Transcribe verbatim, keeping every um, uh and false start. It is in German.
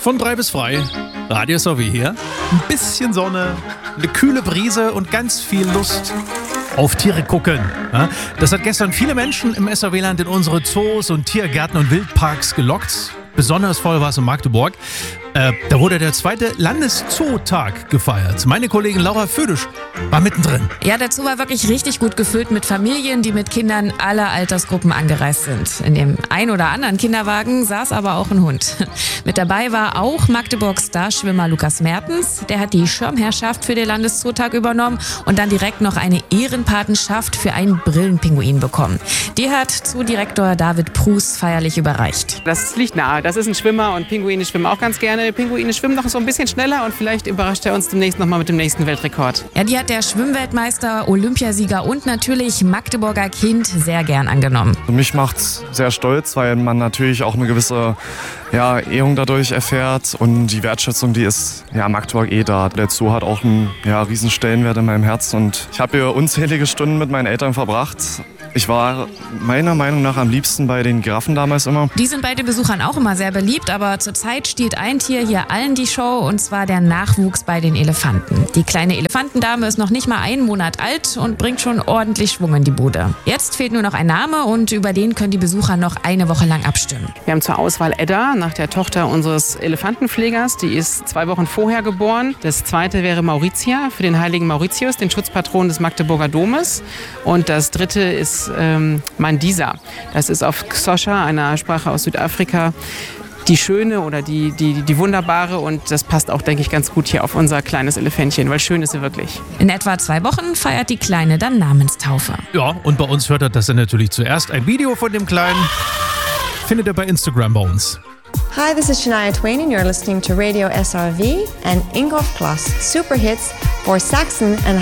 Von drei bis frei. Radio S R W hier. Ein bisschen Sonne, eine kühle Brise und ganz viel Lust auf Tiere gucken. Ja, das hat gestern viele Menschen im S R W-Land in unsere Zoos und Tiergärten und Wildparks gelockt. Besonders voll war es in Magdeburg. Äh, da wurde der zweite Landeszootag gefeiert. Meine Kollegin Laura Födisch war mittendrin. Ja, der Zoo war wirklich richtig gut gefüllt mit Familien, die mit Kindern aller Altersgruppen angereist sind. In dem ein oder anderen Kinderwagen saß aber auch ein Hund. Mit dabei war auch Magdeburgs Starschwimmer Lukas Mertens. Der hat die Schirmherrschaft für den Landeszootag übernommen und dann direkt noch eine Ehrenpatenschaft für einen Brillenpinguin bekommen. Die hat Zoodirektor David Prus feierlich überreicht. Das liegt nahe. Das ist ein Schwimmer und Pinguine schwimmen auch ganz gerne. Pinguine schwimmen noch so ein bisschen schneller und vielleicht überrascht er uns demnächst nochmal mit dem nächsten Weltrekord. Ja, die hat der Schwimmweltmeister, Olympiasieger und natürlich Magdeburger Kind sehr gern angenommen. Mich macht's sehr stolz, weil man natürlich auch eine gewisse ja, Ehrung dadurch erfährt und die Wertschätzung, die ist ja Magdeburg eh da. Der Zoo hat auch einen ja, riesen Stellenwert in meinem Herz und ich habe hier unzählige Stunden mit meinen Eltern verbracht. Ich war meiner Meinung nach am liebsten bei den Giraffen damals immer. Die sind bei den Besuchern auch immer sehr beliebt, aber zurzeit stiehlt ein Tier hier allen die Show und zwar der Nachwuchs bei den Elefanten. Die kleine Elefantendame ist noch nicht mal einen Monat alt und bringt schon ordentlich Schwung in die Bude. Jetzt fehlt nur noch ein Name und über den können die Besucher noch eine Woche lang abstimmen. Wir haben zur Auswahl Edda, nach der Tochter unseres Elefantenpflegers. Die ist zwei Wochen vorher geboren. Das zweite wäre Mauritia für den heiligen Mauritius, den Schutzpatron des Magdeburger Domes. Und das dritte ist ähm, Mandisa. Das ist auf Xhosa, einer Sprache aus Südafrika, die schöne oder die, die, die wunderbare und das passt auch, denke ich, ganz gut hier auf unser kleines Elefantchen, weil schön ist sie wirklich. In etwa zwei Wochen feiert die Kleine dann Namenstaufe. Ja, und bei uns hört er das dann natürlich zuerst. Ein Video von dem Kleinen findet ihr bei Instagram bei uns. Hi, this is Shania Twain and you're listening to Radio S R W and Ingolf Kloss Super Hits for Saxon and